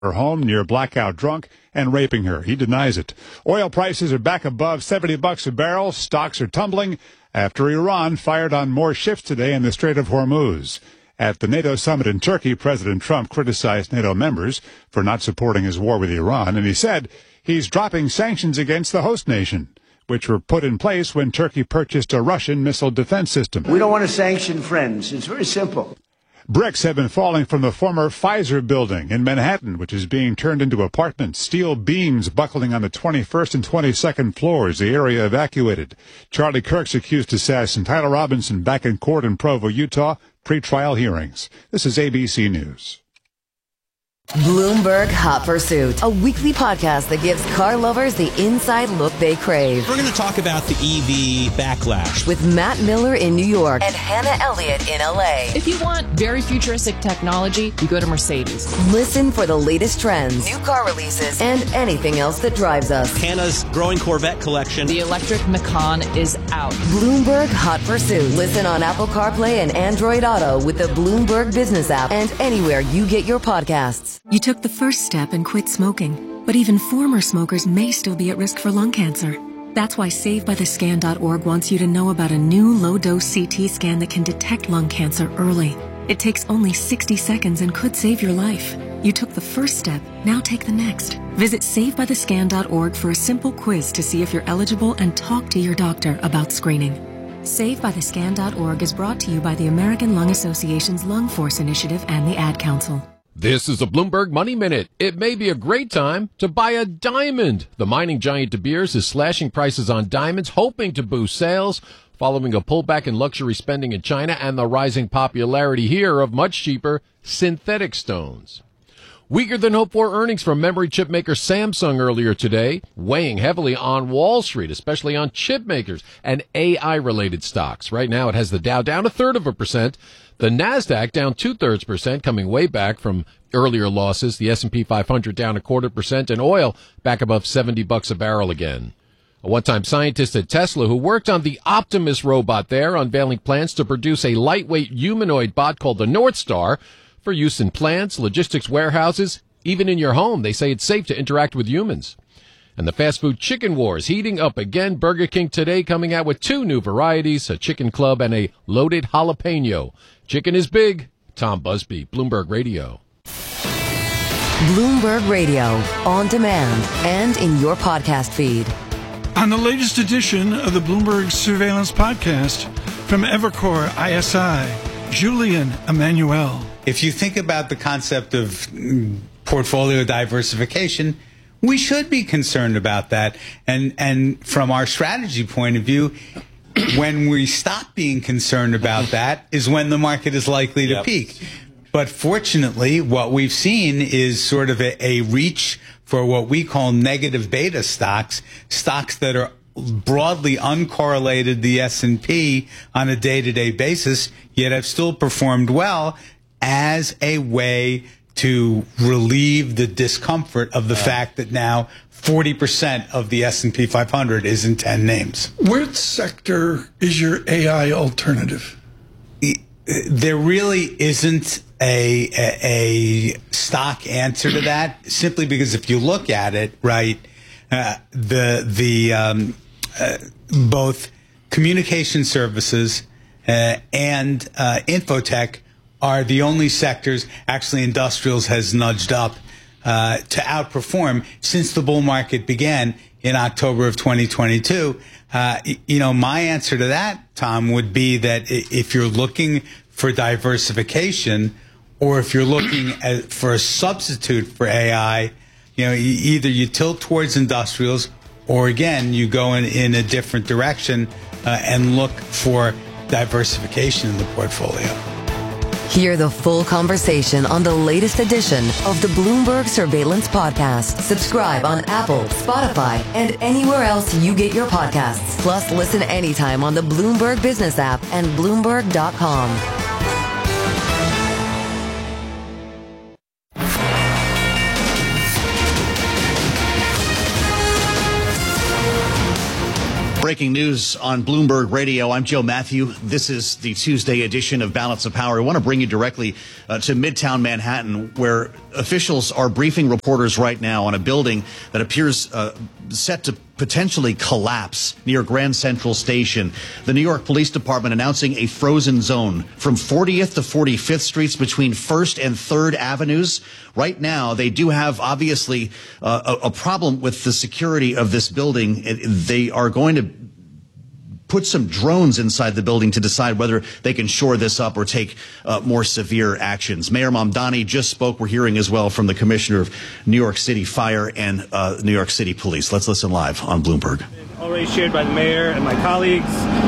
her home near blackout drunk and raping her. He denies it. Oil prices are back above $70 a barrel. Stocks are tumbling after Iran fired on more ships today in the Strait of Hormuz. At the NATO summit in Turkey, President Trump criticized NATO members for not supporting his war with Iran, and he said he's dropping sanctions against the host nation, which were put in place when Turkey purchased a Russian missile defense system. We don't want to sanction friends. It's very simple. Bricks have been falling from the former Pfizer building in Manhattan, which is being turned into apartments. Steel beams buckling on the 21st and 22nd floors, the area evacuated. Charlie Kirk's accused assassin. Tyler Robinson back in court in Provo, Utah. Pre-trial hearings. This is ABC News. Bloomberg Hot Pursuit, a weekly podcast that gives car lovers the inside look they crave. We're going to talk about the EV backlash with Matt Miller in New York and Hannah Elliott in LA. If you want very futuristic technology, you go to Mercedes. Listen for the latest trends, new car releases, and anything else that drives us. Hannah's growing Corvette collection. The electric Macan is out. Bloomberg Hot Pursuit. Listen on Apple CarPlay and Android Auto with the Bloomberg Business app and anywhere you get your podcasts. You took the first step and quit smoking, but even former smokers may still be at risk for lung cancer. That's why SaveByTheScan.org wants you to know about a new low-dose CT scan that can detect lung cancer early. It takes only 60 seconds and could save your life. You took the first step, now take the next. Visit SaveByTheScan.org for a simple quiz to see if you're eligible and talk to your doctor about screening. SaveByTheScan.org is brought to you by the American Lung Association's Lung Force Initiative and the Ad Council. This is a Bloomberg Money Minute. It may be a great time to buy a diamond. The mining giant De Beers is slashing prices on diamonds, hoping to boost sales, following a pullback in luxury spending in China and the rising popularity here of much cheaper synthetic stones. Weaker than hoped for earnings from memory chip maker Samsung earlier today, weighing heavily on Wall Street, especially on chip makers and AI-related stocks. Right now it has the Dow down 0.33%. The NASDAQ down 0.2%, coming way back from earlier losses. The S&P 500 down 0.25%, and oil back above $70 a barrel again. A one-time scientist at Tesla who worked on the Optimus robot there, unveiling plans to produce a lightweight humanoid bot called the North Star for use in plants, logistics warehouses, even in your home. They say it's safe to interact with humans. And the fast food chicken wars heating up again. Burger King today coming out with two new varieties, a chicken club and a loaded jalapeno. Chicken is big. Tom Busby, Bloomberg Radio. Bloomberg Radio, on demand and in your podcast feed. On the latest edition of the Bloomberg Surveillance Podcast from Evercore ISI, Julian Emmanuel. If you think about the concept of portfolio diversification, we should be concerned about that. And from our strategy point of view, when we stop being concerned about that is when the market is likely to peak. But fortunately, what we've seen is sort of a reach for what we call negative beta stocks, stocks that are broadly uncorrelated the S&P on a day-to-day basis, yet have still performed well as a way to relieve the discomfort of the fact that now 40% of the S&P 500 is in 10 names. Which sector is your AI alternative? There really isn't a stock answer to that, simply because if you look at it, right, both communication services and infotech are the only sectors. Actually, industrials has nudged up to outperform since the bull market began in October of 2022. My answer to that, Tom, would be that if you're looking for diversification, or if you're looking for a substitute for AI, either you tilt towards industrials, or again, you go in a different direction and look for diversification in the portfolio. Hear the full conversation on the latest edition of the Bloomberg Surveillance Podcast. Subscribe on Apple, Spotify, and anywhere else you get your podcasts. Plus, listen anytime on the Bloomberg Business app and Bloomberg.com. Breaking news on Bloomberg Radio. I'm Joe Matthew. This is the Tuesday edition of Balance of Power. I want to bring you directly to Midtown Manhattan, where officials are briefing reporters right now on a building that appears set to potentially collapse near Grand Central Station. The New York Police Department announcing a frozen zone from 40th to 45th Streets between 1st and 3rd Avenues. Right now, they do have, obviously, a problem with the security of this building. They are going to put some drones inside the building to decide whether they can shore this up or take more severe actions. Mayor Mamdani just spoke. We're hearing as well from the Commissioner of New York City Fire and New York City Police. Let's listen live on Bloomberg. Already shared by the mayor and my colleagues.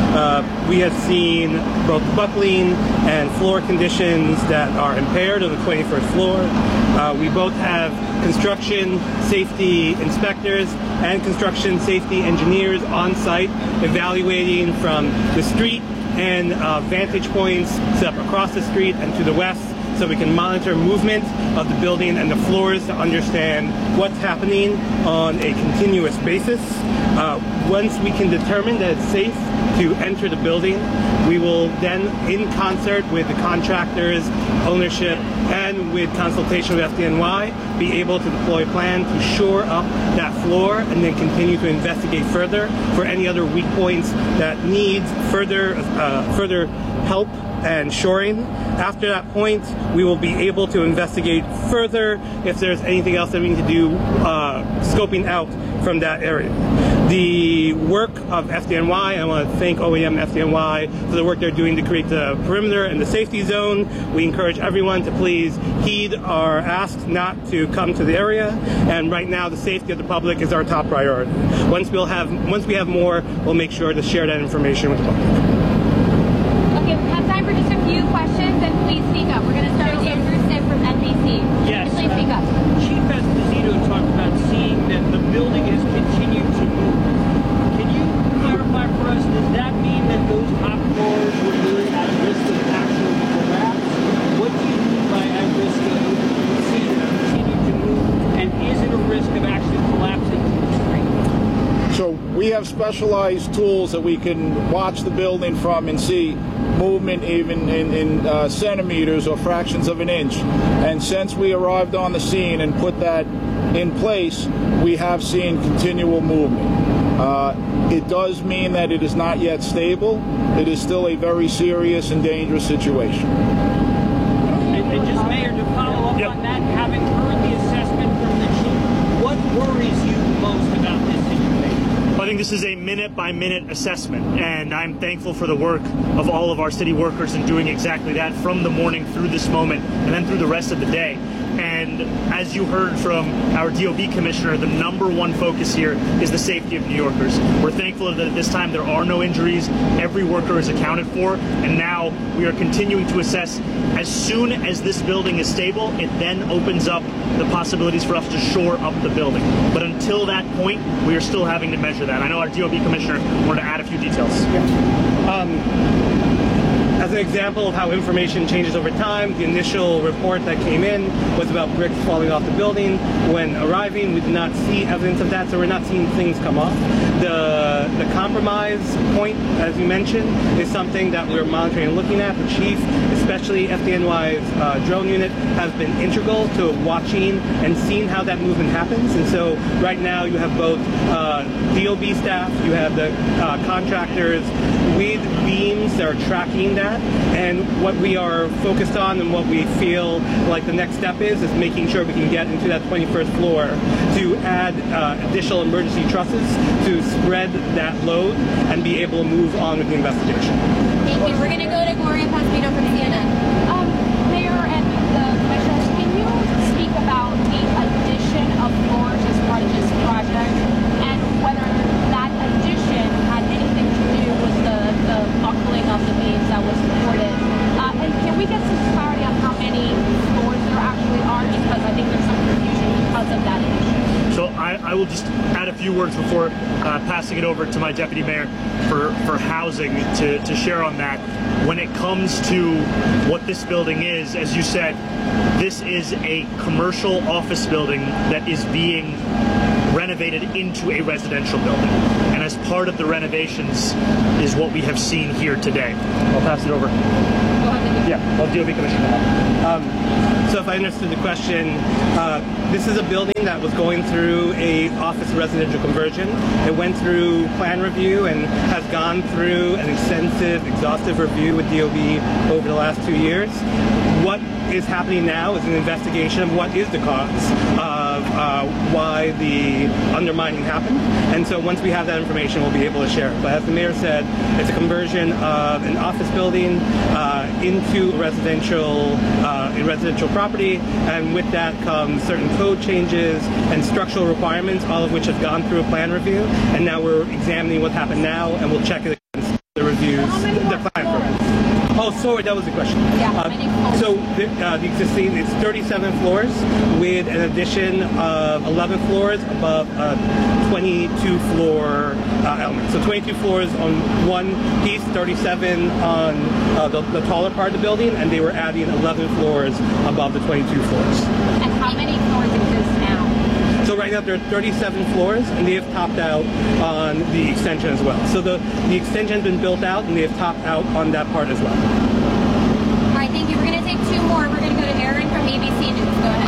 We have seen both buckling and floor conditions that are impaired on the 21st floor. We both have construction safety inspectors and construction safety engineers on site evaluating from the street and vantage points set up across the street and to the west, so we can monitor movement of the building and the floors to understand what's happening on a continuous basis. Once we can determine that it's safe to enter the building, we will then, in concert with the contractors, ownership, and with consultation with FDNY, be able to deploy a plan to shore up that floor and then continue to investigate further for any other weak points that needs further help and shoring. After that point, we will be able to investigate further if there's anything else that we need to do, scoping out from that area. The work of FDNY, I want to thank OEM FDNY for the work they're doing to create the perimeter and the safety zone. We encourage everyone to please heed our ask not to come to the area, and right now the safety of the public is our top priority. Once we have more, we'll make sure to share that information with the public. Okay, we have time for just a few questions, and please speak up. We're going to start with Andrew Stiff from NBC. Yes. Please speak up. Chief Esposito talked about seeing that the building has continued to move. Can you clarify for us, does that mean that those top floors were really at risk of actual collapse? What do you mean by at risk of seeing it continue to move? And is it a risk of actually collapsing to the street? So we have specialized tools that we can watch the building from and see movement even in centimeters or fractions of an inch. And since we arrived on the scene and put that in place, we have seen continual movement. It does mean that it is not yet stable. It is still a very serious and dangerous situation. And just, Mayor, to follow up on that, having heard the assessment from the chief, what worries you most about this situation? I think this is a minute-by-minute assessment, and I'm thankful for the work of all of our city workers in doing exactly that from the morning through this moment and then through the rest of the day. And as you heard from our DOB commissioner, the number one focus here is the safety of New Yorkers. We're thankful that at this time there are no injuries. Every worker is accounted for, and now we are continuing to assess. As soon as this building is stable, it then opens up the possibilities for us to shore up the building. But until that point, we are still having to measure that. I know our DOB commissioner wanted to add a few details. As an example of how information changes over time, the initial report that came in was about bricks falling off the building. When arriving, we did not see evidence of that, so we're not seeing things come off. The compromise point, as you mentioned, is something that we're monitoring and looking at. The chief, especially FDNY's drone unit, has been integral to watching and seeing how that movement happens. And so right now you have both DOB staff, you have the contractors with beams that are tracking that. And what we are focused on and what we feel like the next step is making sure we can get into that 21st floor to add additional emergency trusses to spread that load and be able to move on with the investigation. Thank you. We're going to go to Gloria Pasquito from CNN. Mayor and the commissioners, can you speak about the addition of floors as part of this project and whether that addition had anything to do with the buckling of the beams that was reported? And can we get some clarity on how many floors there actually are? Because I think there's some confusion because of that addition. So I will just add a few words before passing it over to my deputy mayor for housing to share on that. When it comes to what this building is, as you said, this is a commercial office building that is being renovated into a residential building. And as part of the renovations is what we have seen here today. I'll pass it over. Yeah, I'll DOB Commissioner. So if I understood the question, this is a building that was going through a office residential conversion. It went through plan review and has gone through an extensive, exhaustive review with DOB over the last 2 years. What is happening now is an investigation of what is the cause of why the undermining happened. And so once we have that information, we'll be able to share it. But as the mayor said, it's a conversion of an office building into a residential property, and with that comes certain code changes and structural requirements, all of which have gone through a plan review. And now we're examining what happened now, and we'll check it against the reviews, the plan programs. Oh, sorry, that was the question. So the existing, it's 37 floors with an addition of 11 floors above a 22-floor element. So 22 floors on one piece, 37 on the taller part of the building, and they were adding 11 floors above the 22 floors. And how many floors exist now? So right now there are 37 floors, and they have topped out on the extension as well. So the extension has been built out, and they have topped out on that part as well. All right, thank you. We're going to take two more. We're going to go to Aaron from ABC News. Go ahead.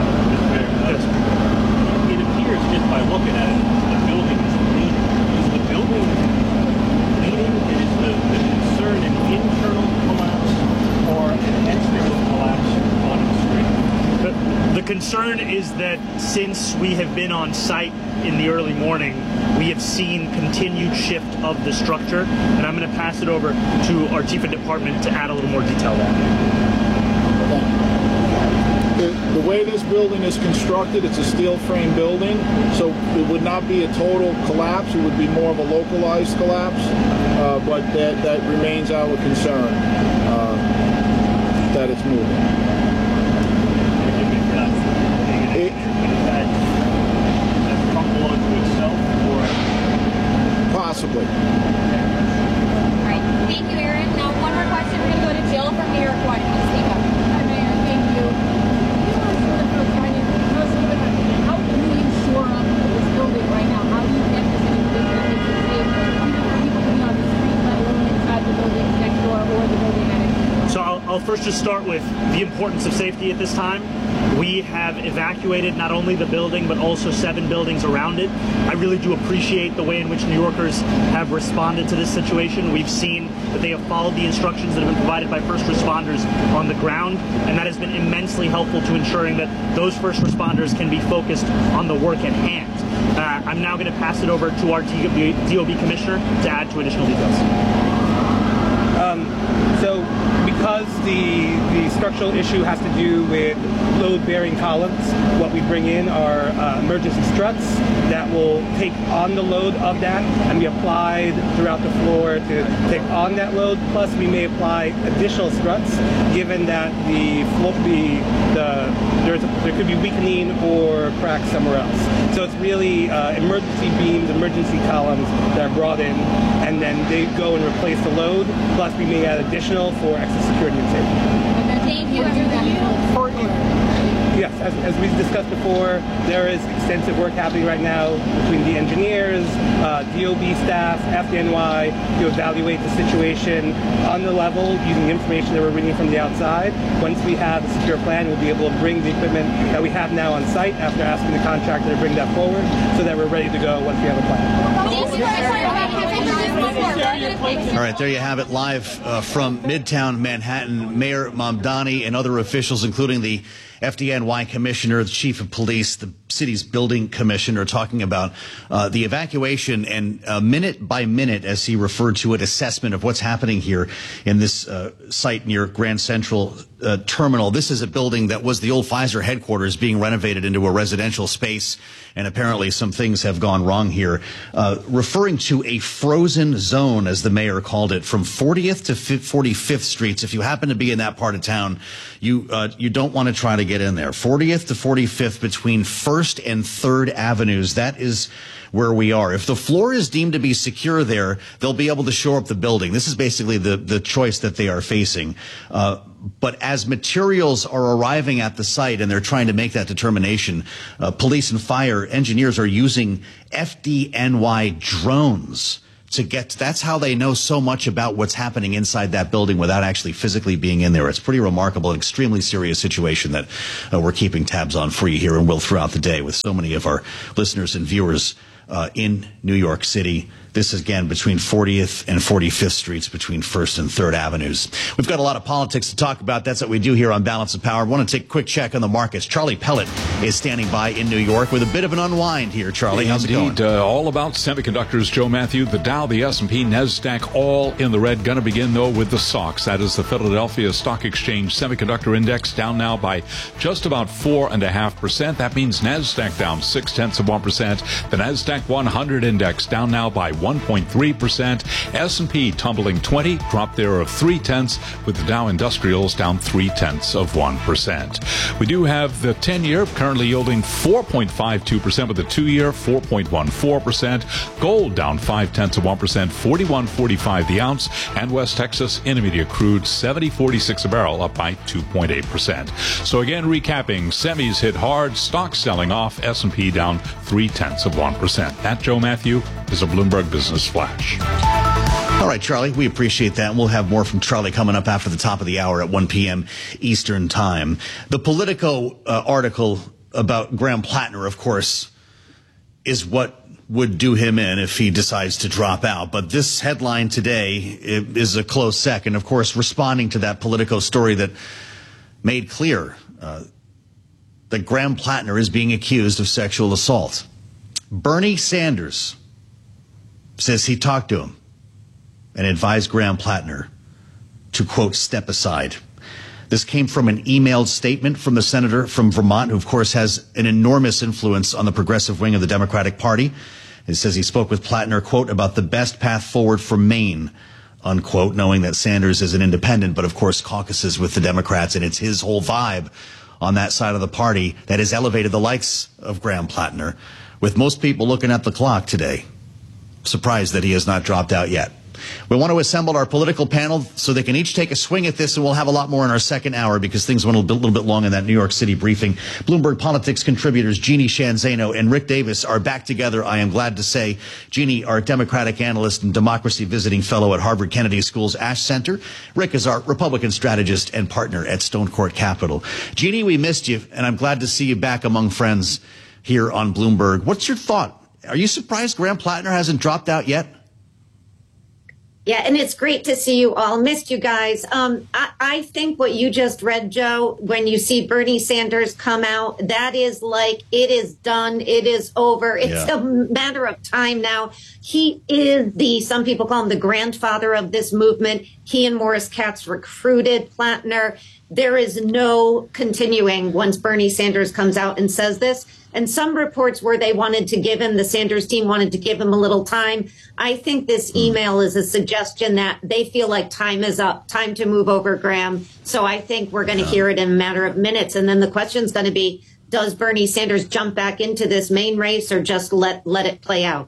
It appears just by looking at it, the building is leaning. Is the building leaning? Is the concern an internal collapse or an external collapse on the street? The concern is that since we have been on site in the early morning, we have seen continued shift of the structure, and I'm going to pass it over to our chief of department to add a little more detail there. The way this building is constructed, it's a steel frame building, so it would not be a total collapse. It would be more of a localized collapse, but that remains our concern, that it's moving. Possibly. All right. Thank you, Aaron. Now, one more question. We're going to go to Jill from New York One. Speak up. Hi, Mayor. Thank you. How do you shore up this building right now? How do you get this individual to be safe for people to be on the street, let alone inside the building next door or the building at it? So I'll first just start with the importance of safety at this time. We have evacuated not only the building, but also 7 buildings around it. I really do appreciate the way in which New Yorkers have responded to this situation. We've seen that they have followed the instructions that have been provided by first responders on the ground, and that has been immensely helpful to ensuring that those first responders can be focused on the work at hand. I'm now going to pass it over to our DOB Commissioner to add to additional details. So because the structural issue has to do with load-bearing columns, what we bring in are emergency struts that will take on the load of that and be applied throughout the floor to take on that load. Plus, we may apply additional struts given that there could be weakening or cracks somewhere else. So it's really emergency beams, emergency columns that are brought in, and then they go and replace the load. Plus, we may add additional for extra security and safety. Thank you. Yes, as we discussed before, there is extensive work happening right now between the engineers, DOB staff, FDNY to evaluate the situation on the level using the information that we're reading from the outside. Once we have a secure plan, we'll be able to bring the equipment that we have now on site after asking the contractor to bring that forward so that we're ready to go once we have a plan. All right, there you have it, live from Midtown Manhattan. Mayor Mamdani and other officials, including the FDNY commissioner, the chief of police, the city's building commissioner, talking about the evacuation and minute by minute, as he referred to it, assessment of what's happening here in this site near Grand Central Terminal. This is a building that was the old Pfizer headquarters being renovated into a residential space, and apparently some things have gone wrong here. Referring to a frozen zone, as the mayor called it, from 40th to 45th Streets. If you happen to be in that part of town, you don't want to try to get in there. 40th to 45th between 1st First and Third Avenues. That is where we are. If the floor is deemed to be secure there, they'll be able to shore up the building. This is basically the choice that they are facing. But as materials are arriving at the site and they're trying to make that determination, police and fire engineers are using FDNY drones to get. That's how they know so much about what's happening inside that building without actually physically being in there. It's pretty remarkable, an extremely serious situation that we're keeping tabs on for you here and will throughout the day with so many of our listeners and viewers in New York City. This is, again, between 40th and 45th Streets, between 1st and 3rd Avenues. We've got a lot of politics to talk about. That's what we do here on Balance of Power. I want to take a quick check on the markets. Charlie Pellet is standing by in New York with a bit of an unwind here. Charlie, how's it going? All about semiconductors, Joe Matthew. The Dow, the S&P, NASDAQ, all in the red. Going to begin, though, with the SOX. That is the Philadelphia Stock Exchange Semiconductor Index, down now by just about 4.5%. That means NASDAQ down 0.6%. The NASDAQ 100 Index down now by 1.3%. S&P tumbling 20, drop there of 0.3%, with the Dow Industrials down 0.3%. We do have the 10-year currently yielding 4.52%, with the 2-year 4.14%. Gold down 0.5%, 41.45 the ounce, and West Texas Intermediate crude 70.46 a barrel, up by 2.8%. So again, recapping, semis hit hard, stocks selling off, S&P down 0.3%. That, Joe Matthew, is a Bloomberg Business Flash. All right, Charlie, we appreciate that. And we'll have more from Charlie coming up after the top of the hour at 1 p.m. Eastern Time. The Politico article about Graham Plattner, of course, is what would do him in if he decides to drop out. But this headline today is a close second, of course, responding to that Politico story that made clear that Graham Plattner is being accused of sexual assault. Bernie Sanders says he talked to him and advised Graham Plattner to, quote, step aside. This came from an emailed statement from the senator from Vermont, who, of course, has an enormous influence on the progressive wing of the Democratic Party. It says he spoke with Plattner, quote, about the best path forward for Maine, unquote, knowing that Sanders is an independent, but, of course, caucuses with the Democrats, and it's his whole vibe on that side of the party that has elevated the likes of Graham Plattner, with most people looking at the clock today, surprised that he has not dropped out yet. We want to assemble our political panel so they can each take a swing at this, and we'll have a lot more in our second hour because things went a little bit long in that New York City briefing. Bloomberg Politics contributors Jeannie Sheehan Zaino and Rick Davis are back together, I am glad to say. Jeannie, our Democratic analyst and democracy visiting fellow at Harvard Kennedy School's Ash Center. Rick is our Republican strategist and partner at Stone Court Capital. Jeannie, we missed you, and I'm glad to see you back among friends here on Bloomberg. What's your thought? Are you surprised Graham Plattner hasn't dropped out yet? Yeah, and it's great to see you all. Missed you guys. I think what you just read, Joe, when you see Bernie Sanders come out, that is like, it is done. It is over. It's a matter of time now. He is some people call him the grandfather of this movement. He and Morris Katz recruited Plattner. There is no continuing once Bernie Sanders comes out and says this. And some reports where they wanted to give him, the Sanders team wanted to give him a little time. I think this email is a suggestion that they feel like time is up, time to move over Graham. So I think we're going to hear it in a matter of minutes. And then the question is going to be, does Bernie Sanders jump back into this main race or just let it play out?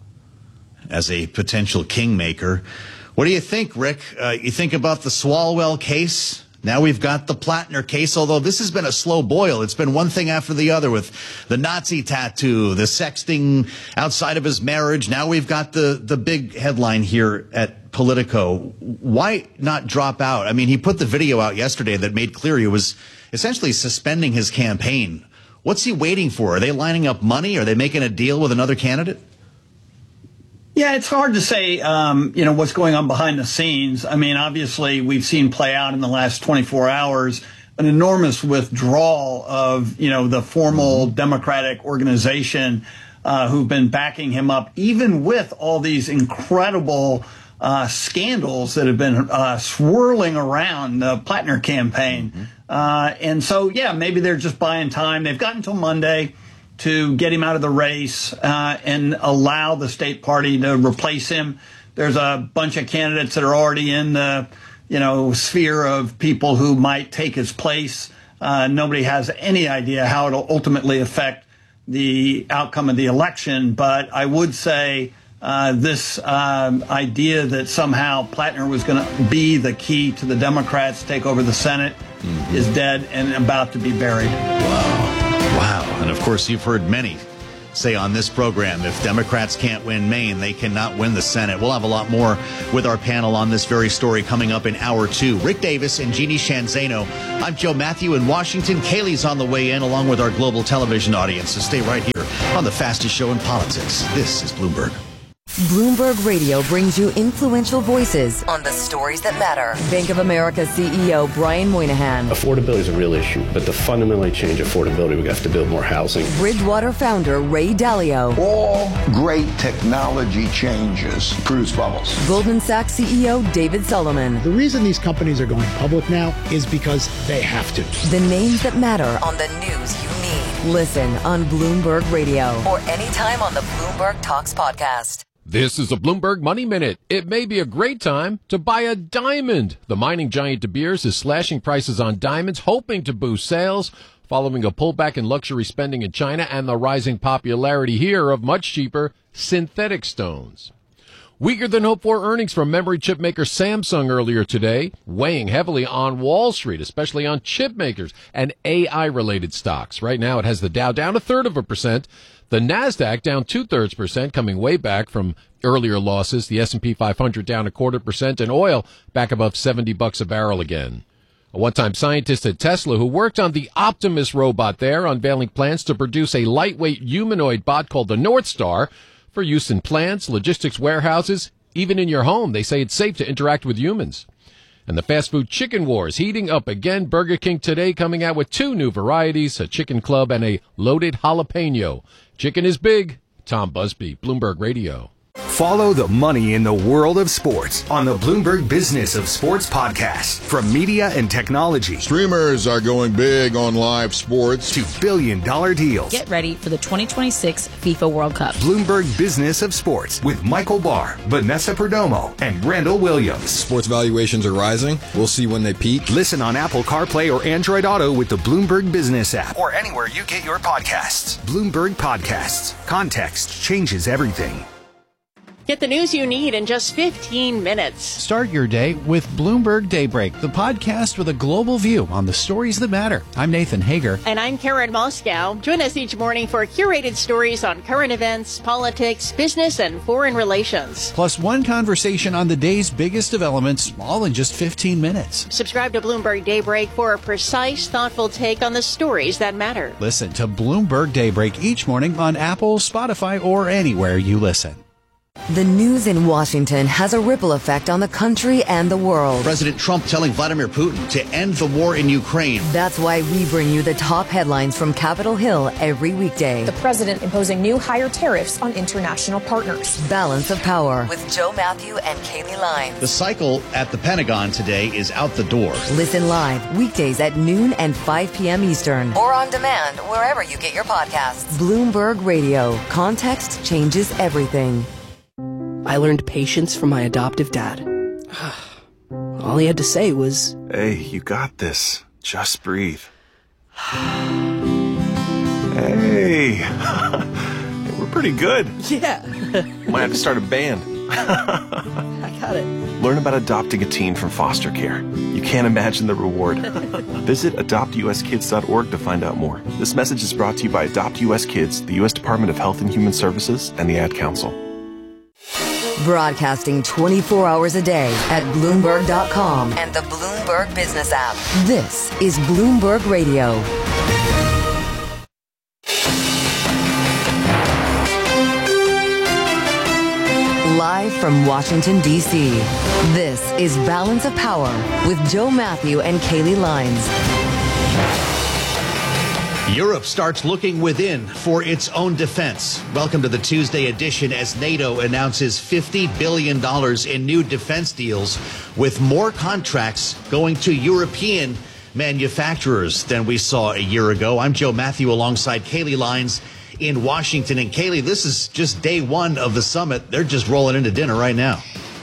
As a potential kingmaker, what do you think, Rick? You think about the Swalwell case? Now we've got the Plattner case, although this has been a slow boil. It's been one thing after the other with the Nazi tattoo, the sexting outside of his marriage. Now we've got the big headline here at Politico. Why not drop out? I mean, he put the video out yesterday that made clear he was essentially suspending his campaign. What's he waiting for? Are they lining up money? Are they making a deal with another candidate? Yeah, it's hard to say, what's going on behind the scenes. I mean, obviously, we've seen play out in the last 24 hours an enormous withdrawal of, the formal Democratic organization who've been backing him up, even with all these incredible scandals that have been swirling around the Plattner campaign. And so, maybe they're just buying time. They've got until Monday to get him out of the race and allow the state party to replace him. There's a bunch of candidates that are already in the, sphere of people who might take his place. Nobody has any idea how it'll ultimately affect the outcome of the election. But I would say this idea that somehow Plattner was going to be the key to the Democrats to take over the Senate is dead and about to be buried. Wow. And of course, you've heard many say on this program, if Democrats can't win Maine, they cannot win the Senate. We'll have a lot more with our panel on this very story coming up in hour 2. Rick Davis and Jeannie Shanzano. I'm Joe Matthew in Washington. Kaylee's on the way in along with our global television audience. So stay right here on the fastest show in politics. This is Bloomberg. Bloomberg Radio brings you influential voices on the stories that matter. Bank of America CEO Brian Moynihan. Affordability is a real issue, but to fundamentally change affordability, we have to build more housing. Bridgewater founder Ray Dalio. All great technology changes produce bubbles. Goldman Sachs CEO David Solomon. The reason these companies are going public now is because they have to. The names that matter on the news you need. Listen on Bloomberg Radio or anytime on the Bloomberg Talks podcast. This is a Bloomberg Money Minute. It may be a great time to buy a diamond. The mining giant De Beers is slashing prices on diamonds, hoping to boost sales, following a pullback in luxury spending in China and the rising popularity here of much cheaper synthetic stones. Weaker than hoped for earnings from memory chip maker Samsung earlier today, weighing heavily on Wall Street, especially on chip makers and AI-related stocks. Right now, it has the Dow down 0.33%. The NASDAQ down 0.2%, coming way back from earlier losses. The S&P 500 down 0.25%, and oil back above $70 a barrel again. A one-time scientist at Tesla who worked on the Optimus robot there, unveiling plans to produce a lightweight humanoid bot called the North Star for use in plants, logistics warehouses, even in your home. They say it's safe to interact with humans. And the fast food chicken wars heating up again. Burger King today coming out with 2 new varieties, a chicken club and a loaded jalapeno. Chicken is big. Tom Busby, Bloomberg Radio. Follow the money in the world of sports on the Bloomberg Business of Sports podcast. From media and technology. Streamers are going big on live sports. To billion-dollar deals. Get ready for the 2026 FIFA World Cup. Bloomberg Business of Sports with Michael Barr, Vanessa Perdomo, and Randall Williams. Sports valuations are rising. We'll see when they peak. Listen on Apple CarPlay or Android Auto with the Bloomberg Business app. Or anywhere you get your podcasts. Bloomberg Podcasts. Context changes everything. Get the news you need in just 15 minutes. Start your day with Bloomberg Daybreak, the podcast with a global view on the stories that matter. I'm Nathan Hager. And I'm Karen Moscow. Join us each morning for curated stories on current events, politics, business, and foreign relations. Plus one conversation on the day's biggest developments, all in just 15 minutes. Subscribe to Bloomberg Daybreak for a precise, thoughtful take on the stories that matter. Listen to Bloomberg Daybreak each morning on Apple, Spotify, or anywhere you listen. The news in Washington has a ripple effect on the country and the world. President Trump telling Vladimir Putin to end the war in Ukraine. That's why we bring you the top headlines from Capitol Hill every weekday. The president imposing new higher tariffs on international partners. Balance of Power with Joe Matthew and Kaylee Lyons. The cycle at the Pentagon today is out the door. Listen live weekdays at noon and 5 p.m. Eastern. Or on demand wherever you get your podcasts. Bloomberg Radio. Context changes everything. I learned patience from my adoptive dad. All he had to say was, "Hey, you got this. Just breathe." Hey, we're pretty good. Yeah. Might have to start a band. I got it. Learn about adopting a teen from foster care. You can't imagine the reward. Visit adoptuskids.org to find out more. This message is brought to you by Adopt US Kids, the U.S. Department of Health and Human Services, and the Ad Council. Broadcasting 24 hours a day at Bloomberg.com and the Bloomberg Business app. This is Bloomberg Radio. Live from Washington, D.C., this is Balance of Power with Joe Matthew and Kaylee Lyons. Europe starts looking within for its own defense. Welcome to the Tuesday edition as NATO announces $50 billion in new defense deals, with more contracts going to European manufacturers than we saw a year ago. I'm Joe Matthew alongside Kaylee Lyons in Washington. And Kaylee, this is just day one of the summit. They're just rolling into dinner right now.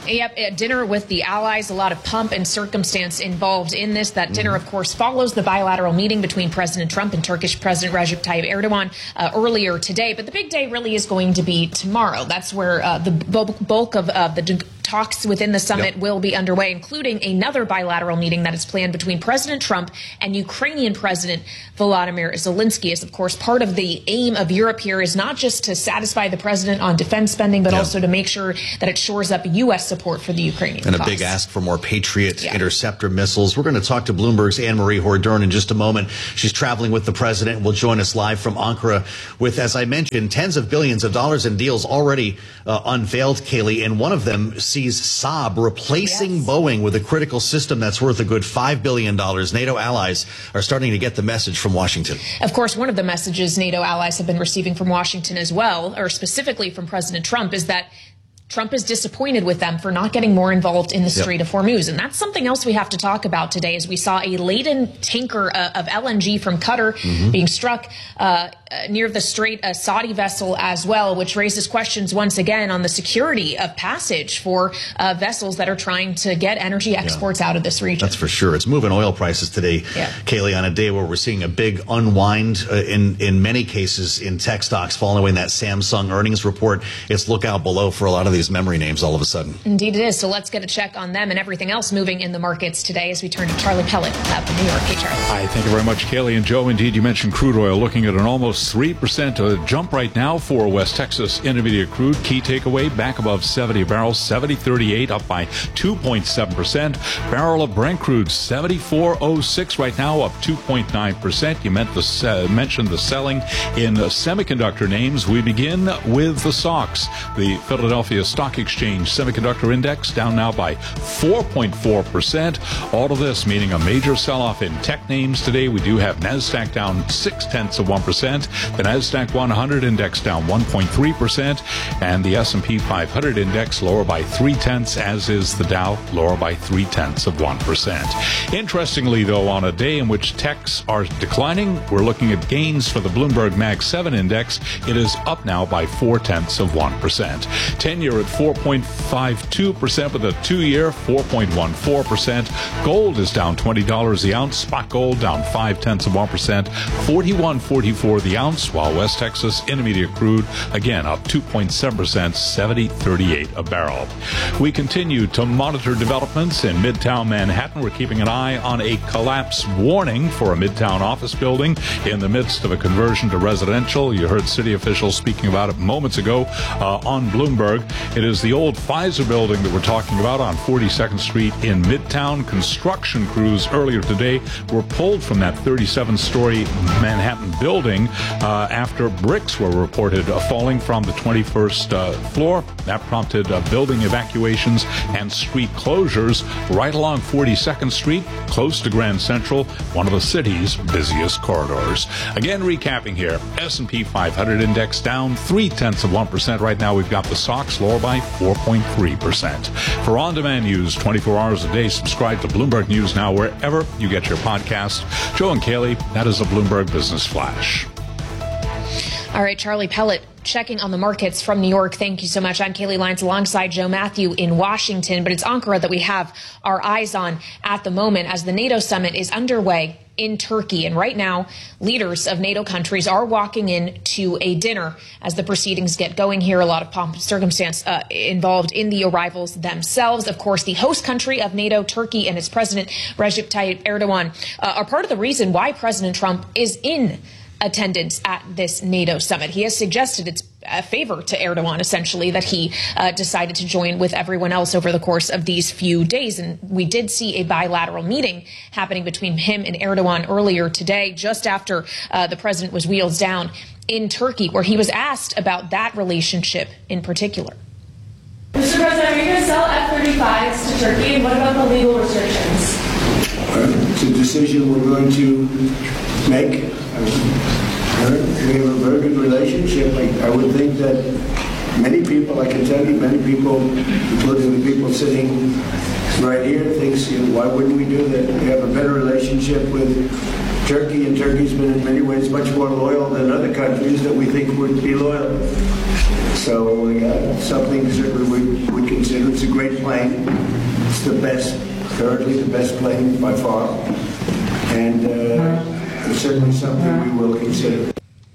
Yep, a dinner with the allies, a lot of pomp and circumstance involved in this. That dinner, of course, follows the bilateral meeting between President Trump and Turkish President Recep Tayyip Erdogan earlier today. But the big day really is going to be tomorrow. That's where the bulk of the talks within the summit will be underway, including another bilateral meeting that is planned between President Trump and Ukrainian President Volodymyr Zelensky. As, of course, part of the aim of Europe here is not just to satisfy the president on defense spending, but also to make sure that it shores up U.S. support for the Ukrainian And cause. a big ask for more Patriot interceptor missiles. We're going to talk to Bloomberg's Anne-Marie Hordern in just a moment. She's traveling with the president and will join us live from Ankara with, as I mentioned, tens of billions of dollars in deals already unveiled, Kaylee, and one of them sees Saab replacing Boeing with a critical system that's worth a good $5 billion. NATO allies are starting to get the message from Washington. Of course, one of the messages NATO allies have been receiving from Washington as well, or specifically from President Trump, is that Trump is disappointed with them for not getting more involved in the Strait of Hormuz. And that's something else we have to talk about today, as we saw a laden tanker of LNG from Qatar being struck near the Strait, a Saudi vessel as well, which raises questions once again on the security of passage for vessels that are trying to get energy exports out of this region. That's for sure. It's moving oil prices today, Kaylee, on a day where we're seeing a big unwind in many cases in tech stocks following that Samsung earnings report. It's look out below for a lot of these memory names all of a sudden. Indeed it is. So let's get a check on them and everything else moving in the markets today as we turn to Charlie Pellet up in New York. Hey, Charlie. Hi, thank you very much, Kaylee and Joe. Indeed, you mentioned crude oil looking at an almost 3% jump right now for West Texas Intermediate crude. Key takeaway back above 70 a barrel, 70.38 up by 2.7%. Barrel of Brent crude 74.06 right now, up 2.9%. You mentioned the selling in semiconductor names. We begin with the SOX, the Philadelphia Stock Exchange Semiconductor Index, down now by 4.4%. All of this meaning a major sell-off in tech names today. We do have NASDAQ down 0.6%. The NASDAQ 100 index down 1.3%. And the S&P 500 index lower by 0.3, as is the Dow, lower by 0.3%. Interestingly, though, on a day in which techs are declining, we're looking at gains for the Bloomberg Mag 7 index. It is up now by 0.4%. 10-year at 4.52%, with a 2-year 4.14%. Gold is down $20 the ounce. Spot gold down 0.5%, 41.44 the ounce, while West Texas Intermediate crude again up 2.7%, 70.38 a barrel. We continue to monitor developments in Midtown Manhattan. We're keeping an eye on a collapse warning for a Midtown office building in the midst of a conversion to residential. You heard city officials speaking about it moments ago on Bloomberg. It is the old Pfizer building that we're talking about on 42nd Street in Midtown. Construction crews earlier today were pulled from that 37-story Manhattan building after bricks were reported falling from the 21st floor. That prompted building evacuations and street closures right along 42nd Street, close to Grand Central, one of the city's busiest corridors. Again, recapping here, S&P 500 index down 0.3% right now. We've got the SOX lower by 4.3%. For on-demand news 24 hours a day, subscribe to Bloomberg News Now wherever you get your podcast. Joe and Kaylee, that is a Bloomberg Business Flash. All right, Charlie Pellet checking on the markets from New York. Thank you so much. I'm Kaylee Lyons alongside Joe Matthew in Washington, but it's Ankara that we have our eyes on at the moment as the NATO summit is underway in Turkey. And right now, leaders of NATO countries are walking in to a dinner as the proceedings get going here. A lot of pomp and circumstance involved in the arrivals themselves. Of course, the host country of NATO, Turkey, and its president, Recep Tayyip Erdogan, are part of the reason why President Trump is in attendance at this NATO summit. He has suggested it's a favor to Erdogan, essentially, that he decided to join with everyone else over the course of these few days. And we did see a bilateral meeting happening between him and Erdogan earlier today, just after the president was wheeled down in Turkey, where he was asked about that relationship in particular. Mr. President, are you going to sell F-35s to Turkey, and what about the legal restrictions? It's a decision we're going to make. We have a very good relationship. I would think that many people, I can tell you, many people, including the people sitting right here, thinks, why wouldn't we do that? We have a better relationship with Turkey, and Turkey's been in many ways much more loyal than other countries that we think would be loyal. So something certainly we consider. It's a great plane. It's the best, currently the best plane by far. And it's certainly something we will consider.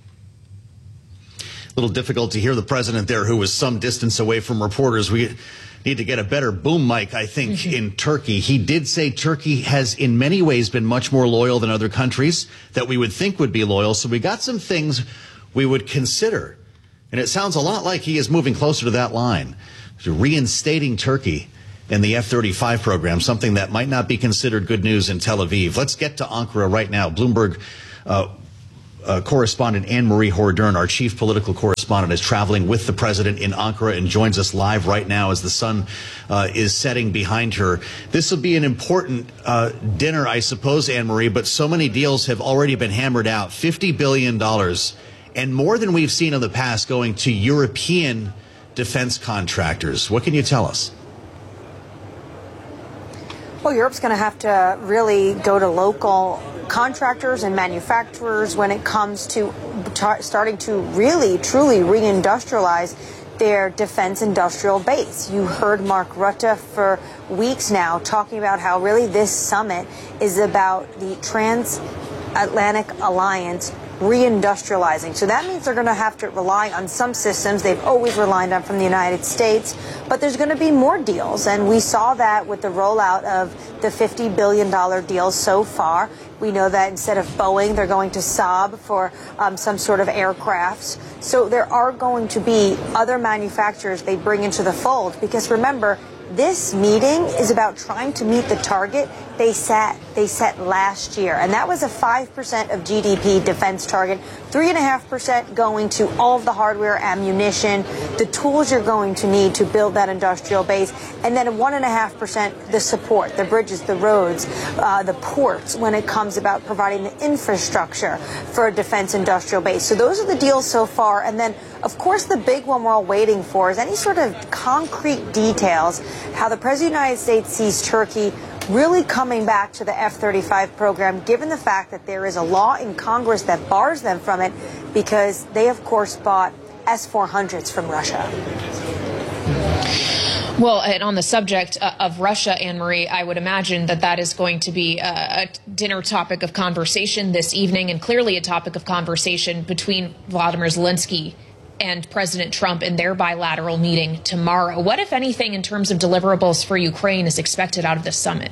A little difficult to hear the president there, who was some distance away from reporters. We need to get a better boom mic, I think, in Turkey. He did say Turkey has in many ways been much more loyal than other countries that we would think would be loyal. So we got some things we would consider. And it sounds a lot like he is moving closer to that line, to reinstating Turkey in the F-35 program, something that might not be considered good news in Tel Aviv. Let's get to Ankara right now. Bloomberg correspondent Anne-Marie Hordern, our chief political correspondent, is traveling with the president in Ankara and joins us live right now as the sun is setting behind her. This will be an important dinner, I suppose, Anne-Marie, but so many deals have already been hammered out. $50 billion and more than we've seen in the past going to European defense contractors. What can you tell us? Well, Europe's going to have to really go to local contractors and manufacturers when it comes to starting to really, truly reindustrialize their defense industrial base. You heard Mark Rutte for weeks now talking about how really this summit is about the transatlantic alliance reindustrializing. So that means they're going to have to rely on some systems they've always relied on from the United States, but there's going to be more deals. And we saw that with the rollout of the $50 billion deal so far. We know that instead of Boeing, they're going to Saab for some sort of aircrafts. So there are going to be other manufacturers they bring into the fold, because remember, this meeting is about trying to meet the target they set last year, and that was a 5% of GDP defense target, 3.5% going to all of the hardware, ammunition, the tools you're going to need to build that industrial base, and then 1.5% the support, the bridges, the roads, the ports, when it comes about providing the infrastructure for a defense industrial base. So those are the deals so far, and then of course the big one we're all waiting for is any sort of concrete details how the President of the United States sees Turkey really coming back to the F-35 program, given the fact that there is a law in Congress that bars them from it because they, of course, bought S-400s from Russia. Well, and on the subject of Russia, Anne-Marie, I would imagine that that is going to be a dinner topic of conversation this evening, and clearly a topic of conversation between Vladimir Zelensky and President Trump in their bilateral meeting tomorrow. What, if anything, in terms of deliverables for Ukraine is expected out of this summit?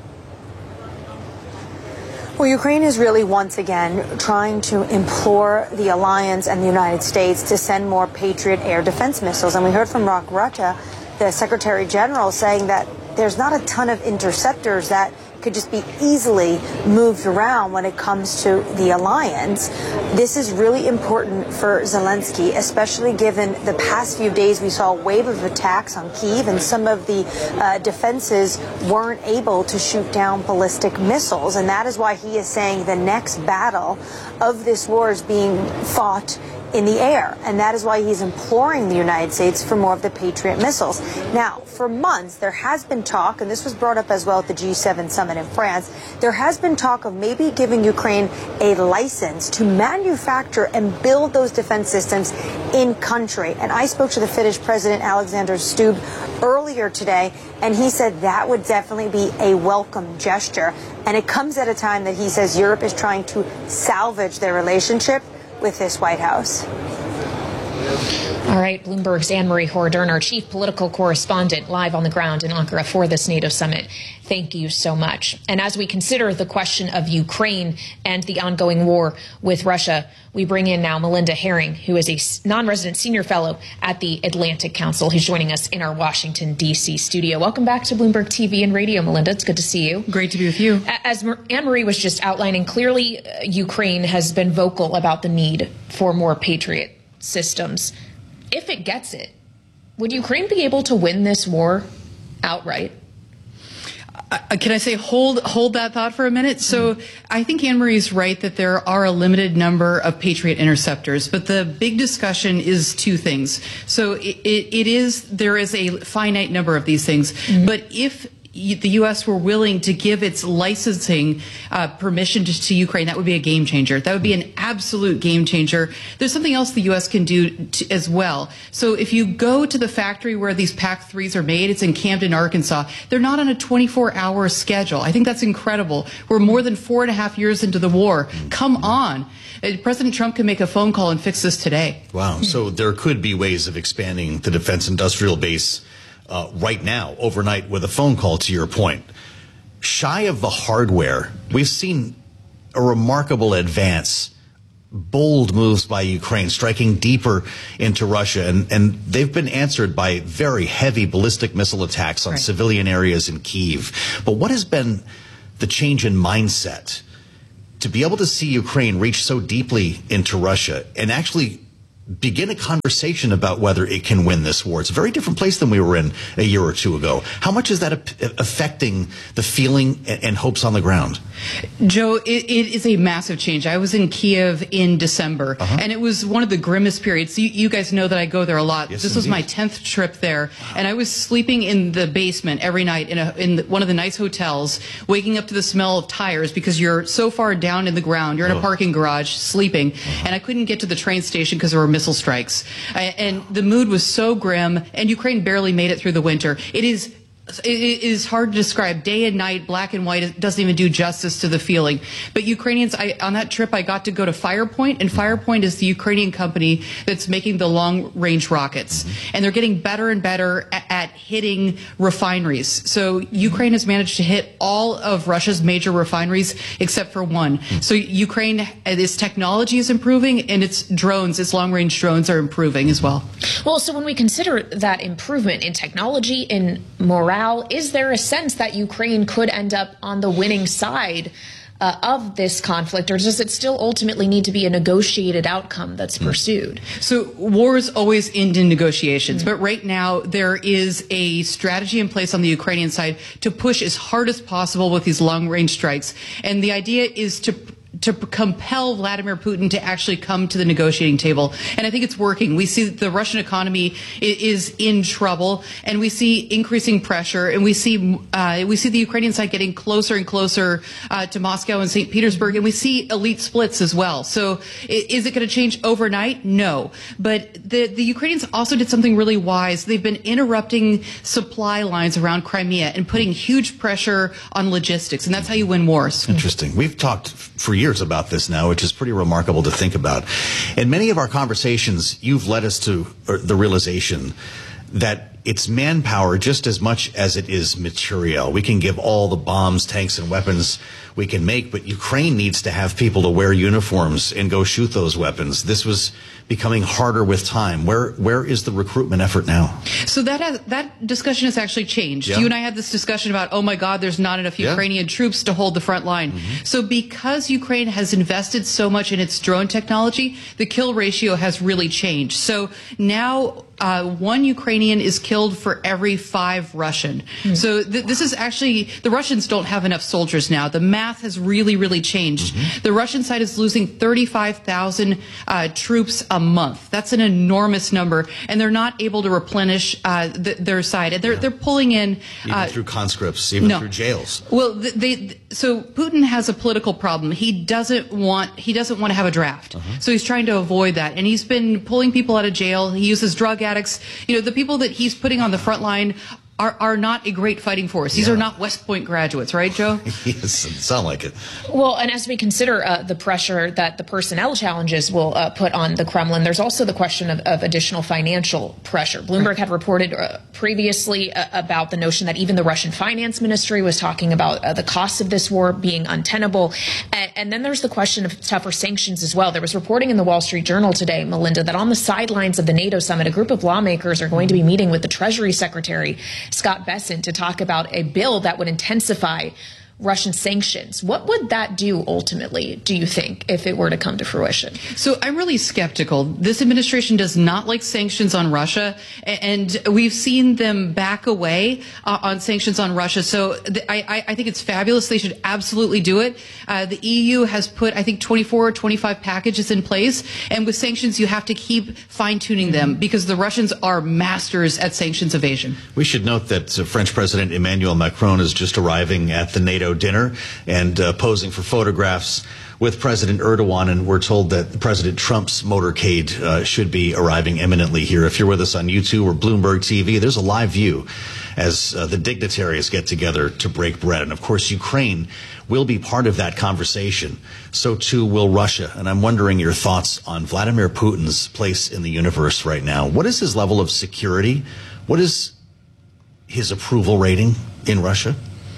Well, Ukraine is really once again trying to implore the alliance and the United States to send more Patriot air defense missiles. And we heard from Mark Rutte, the Secretary General, saying that there's not a ton of interceptors that could just be easily moved around when it comes to the alliance. This is really important for Zelensky, especially given the past few days we saw a wave of attacks on Kyiv, and some of the defenses weren't able to shoot down ballistic missiles. And that is why he is saying the next battle of this war is being fought in the air. And that is why he's imploring the United States for more of the Patriot missiles. Now, for months, there has been talk, and this was brought up as well at the G7 summit in France, there has been talk of maybe giving Ukraine a license to manufacture and build those defense systems in country. And I spoke to the Finnish President Alexander Stubb earlier today, and he said that would definitely be a welcome gesture. And it comes at a time that he says Europe is trying to salvage their relationship with this White House. All right, Bloomberg's Anne-Marie Hordern, our chief political correspondent, live on the ground in Ankara for this NATO summit. Thank you so much. And as we consider the question of Ukraine and the ongoing war with Russia, we bring in now Melinda Herring, who is a non-resident senior fellow at the Atlantic Council, who's joining us in our Washington, D.C. studio. Welcome back to Bloomberg TV and Radio, Melinda. It's good to see you. Great to be with you. As Anne-Marie was just outlining, clearly Ukraine has been vocal about the need for more Patriot systems. If it gets it, would Ukraine be able to win this war outright? Can I say hold that thought for a minute? So I think Anne-Marie is right that there are a limited number of Patriot interceptors, but the big discussion is two things. So there is a finite number of these things, but if the U.S. were willing to give its licensing permission to Ukraine, that would be a game changer. That would be an absolute game changer. There's something else the U.S. can do as well. So if you go to the factory where these PAC-3s are made, it's in Camden, Arkansas. They're not on a 24-hour schedule. I think that's incredible. We're more than 4.5 years into the war. Come on. President Trump can make a phone call and fix this today. Wow. So there could be ways of expanding the defense industrial base right now, overnight, with a phone call, to your point. Shy of the hardware, we've seen a remarkable advance, bold moves by Ukraine, striking deeper into Russia, and they've been answered by very heavy ballistic missile attacks on civilian areas in Kyiv. But what has been the change in mindset to be able to see Ukraine reach so deeply into Russia and actually begin a conversation about whether it can win this war? It's a very different place than we were in a year or two ago. How much is that affecting the feeling and hopes on the ground? Joe, it is a massive change. I was in Kiev in December, and it was one of the grimmest periods. You guys know that I go there a lot. Yes, this was my 10th trip there, and I was sleeping in the basement every night in one of the nice hotels, waking up to the smell of tires because you're so far down in the ground. You're in a parking garage sleeping, and I couldn't get to the train station because there were missile strikes. And the mood was so grim, and Ukraine barely made it through the winter. It is hard to describe. Day and night, black and white, it doesn't even do justice to the feeling. But Ukrainians, on that trip, I got to go to Firepoint, and Firepoint is the Ukrainian company that's making the long-range rockets. And they're getting better and better at hitting refineries. So Ukraine has managed to hit all of Russia's major refineries except for one. So Ukraine, its technology is improving, and its drones, its long-range drones are improving as well. Well, so when we consider that improvement in technology, in morale, is there a sense that Ukraine could end up on the winning side of this conflict, or does it still ultimately need to be a negotiated outcome that's pursued? So wars always end in negotiations, but right now there is a strategy in place on the Ukrainian side to push as hard as possible with these long-range strikes, and the idea is to compel Vladimir Putin to actually come to the negotiating table. And I think it's working. We see that the Russian economy is in trouble, and we see increasing pressure, and we see the Ukrainian side getting closer and closer to Moscow and St. Petersburg, and we see elite splits as well. So is it going to change overnight? No. But the Ukrainians also did something really wise. They've been interrupting supply lines around Crimea and putting huge pressure on logistics, and that's how you win wars. Interesting. We've talked for years about this now, which is pretty remarkable to think about. In many of our conversations, you've led us to the realization that it's manpower just as much as it is material. We can give all the bombs, tanks, and weapons we can make, but Ukraine needs to have people to wear uniforms and go shoot those weapons. This was becoming harder with time. Where is the recruitment effort now? So that discussion has actually changed. Yeah. You and I had this discussion about, oh my God, there's not enough Ukrainian troops to hold the front line. So because Ukraine has invested so much in its drone technology, the kill ratio has really changed. So now one Ukrainian is killed for every 5 Russian. So this is actually, the Russians don't have enough soldiers now. The math has really, really changed. The Russian side is losing 35,000 troops a month. That's an enormous number, and they're not able to replenish their side. And they're pulling in even through conscripts, even through jails. Well, so Putin has a political problem. He doesn't want to have a draft. So he's trying to avoid that, and he's been pulling people out of jail. He uses drug addicts. You know, the people that he's putting on the front line are not a great fighting force. These are not West Point graduates, right, Joe? Yes, sound like it. Well, and as we consider the pressure that the personnel challenges will put on the Kremlin, there's also the question of additional financial pressure. Bloomberg had reported previously about the notion that even the Russian finance ministry was talking about the costs of this war being untenable. And then there's the question of tougher sanctions as well. There was reporting in the Wall Street Journal today, Melinda, that on the sidelines of the NATO summit, a group of lawmakers are going to be meeting with the Treasury Secretary, Scott Bessent, to talk about a bill that would intensify Russian sanctions. What would that do ultimately, do you think, if it were to come to fruition? So I'm really skeptical. This administration does not like sanctions on Russia, and we've seen them back away on sanctions on Russia. So I think it's fabulous. They should absolutely do it. The EU has put, I think, 24 or 25 packages in place, and with sanctions, you have to keep fine-tuning them because the Russians are masters at sanctions evasion. We should note that French President Emmanuel Macron is just arriving at the NATO dinner and posing for photographs with President Erdogan, and we're told that President Trump's motorcade should be arriving imminently here. If you're with us on YouTube or Bloomberg TV, there's a live view as the dignitaries get together to break bread. And of course, Ukraine will be part of that conversation. So too will Russia. And I'm wondering your thoughts on Vladimir Putin's place in the universe right now. What is his level of security? What is his approval rating in Russia?